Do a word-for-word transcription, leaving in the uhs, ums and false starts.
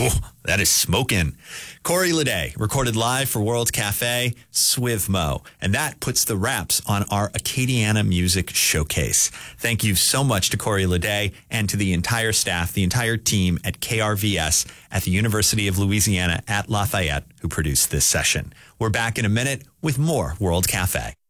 Oh, that is smoking. Corey Leday recorded live for World Cafe, Swivmo. And that puts the wraps on our Acadiana Music Showcase. Thank you so much to Corey Leday and to the entire staff, the entire team at K R V S at the University of Louisiana at Lafayette who produced this session. We're back in a minute with more World Cafe.